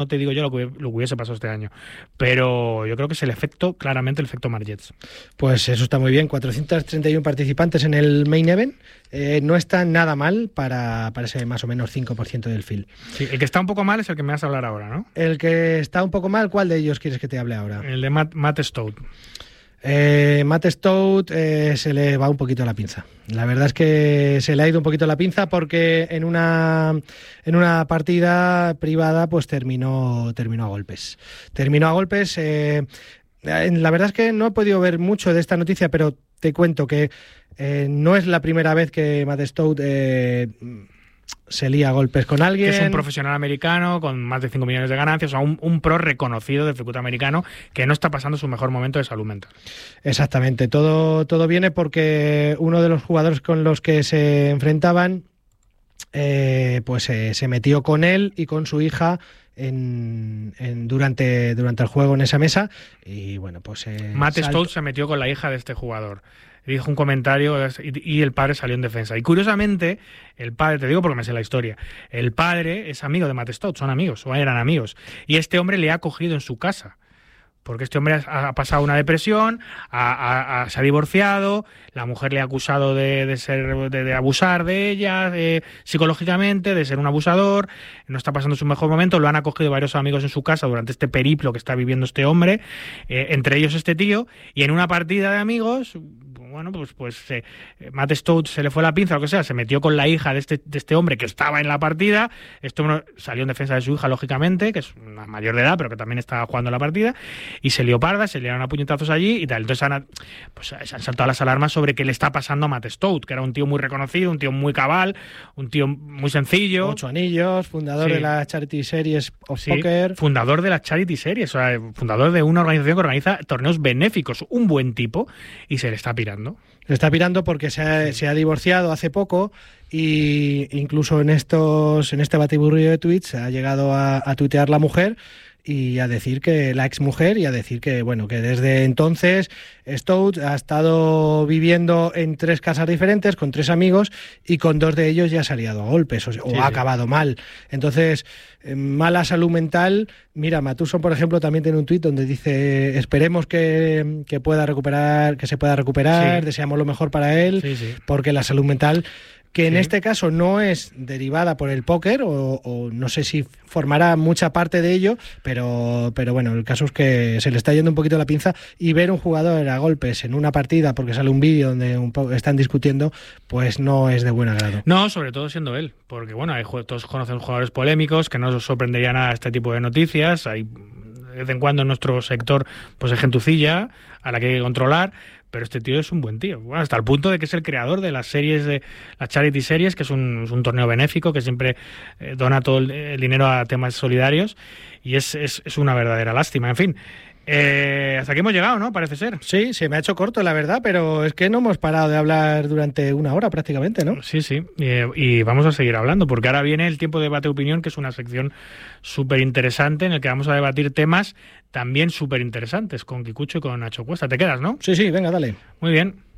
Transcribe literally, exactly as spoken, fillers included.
no te digo yo lo que, lo que hubiese pasado este año, pero yo creo que es el efecto, claramente el efecto Marc Dietz. Pues eso está muy bien, cuatrocientos treinta y uno participantes en el Main Event, eh, no está nada mal para, para ese más o menos cinco por ciento del field. Sí, el que está un poco mal es el que me vas a hablar ahora, ¿no? El que está un poco mal, ¿cuál de ellos quieres que te hable ahora? El de Matt, Matt Stout. Eh, Matt Stout eh, se le va un poquito la pinza. La verdad es que se le ha ido un poquito la pinza porque en una en una partida privada pues terminó terminó a golpes. Terminó a golpes. Eh, la verdad es que no he podido ver mucho de esta noticia, pero te cuento que eh, no es la primera vez que Matt Stout eh, se lía a golpes con alguien. Que es un profesional americano con más de cinco millones de ganancias, o sea, un, un pro reconocido del circuito americano que no está pasando su mejor momento de salud mental. Exactamente, todo, todo viene porque uno de los jugadores con los que se enfrentaban eh, pues eh, se metió con él y con su hija En, en, durante, durante el juego en esa mesa y bueno, pues eh, Matt salto. Stout se metió con la hija de este jugador. Dijo un comentario y, y el padre salió en defensa. Y curiosamente, el padre, te digo porque me sé la historia, el padre es amigo de Matt Stout, son amigos, o eran amigos. Y este hombre le ha acogido en su casa. Porque este hombre ha, ha pasado una depresión, ha, ha, ha, se ha divorciado, la mujer le ha acusado de, de ser de, de abusar de ella de, psicológicamente, de ser un abusador, no está pasando su mejor momento, lo han acogido varios amigos en su casa durante este periplo que está viviendo este hombre, eh, entre ellos este tío, y en una partida de amigos, bueno, pues, pues eh, Matt Stout se le fue la pinza, lo que sea, se metió con la hija de este, de este hombre que estaba en la partida, este hombre salió en defensa de su hija, lógicamente, que es una mayor de edad, pero que también estaba jugando en la partida, y se lió parda, se liaron a puñetazos allí y tal. Entonces han, pues, se han saltado las alarmas sobre qué le está pasando a Matt Stout, que era un tío muy reconocido, un tío muy cabal, un tío muy sencillo. Ocho anillos, fundador sí. de la Charity Series of sí, Poker. Fundador de la Charity Series, o sea, fundador de una organización que organiza torneos benéficos, un buen tipo, y se le está pirando. Se está pirando porque se ha, sí. se ha divorciado hace poco y incluso en estos en este batiburrillo de tweets ha llegado a, a tuitear la mujer y a decir que la exmujer y a decir que bueno que desde entonces Stout ha estado viviendo en tres casas diferentes con tres amigos y con dos de ellos ya se ha liado a golpes o, o sí, ha sí. acabado mal. Entonces, eh, mala salud mental. Mira, Matuson, por ejemplo, también tiene un tuit donde dice esperemos que, que pueda recuperar, que se pueda recuperar, sí. deseamos lo mejor para él, sí, sí. porque la salud mental que en sí. este caso no es derivada por el póker o, o no sé si formará mucha parte de ello, pero, pero bueno, el caso es que se le está yendo un poquito la pinza y ver un jugador a golpes en una partida porque sale un vídeo donde un po- están discutiendo, pues no es de buen agrado. No, sobre todo siendo él, porque bueno, hay, todos conocen jugadores polémicos, que no os sorprendería nada este tipo de noticias, hay de vez en cuando en nuestro sector pues hay gentucilla a la que hay que controlar, pero este tío es un buen tío, bueno, hasta el punto de que es el creador de las series de las Charity Series, que es un, es un torneo benéfico que siempre eh, dona todo el, el dinero a temas solidarios y es, es, es una verdadera lástima. En fin, eh, hasta aquí hemos llegado, ¿no? Parece ser. Sí, se me ha hecho corto, la verdad, pero es que no hemos parado de hablar durante una hora prácticamente, ¿no? Sí, sí, y, y vamos a seguir hablando, porque ahora viene el tiempo de debate opinión, que es una sección súper interesante en el que vamos a debatir temas también súper interesantes con Kikucho y con Nacho Cuesta. ¿Te quedas, no? Sí, sí, venga, dale. Muy bien.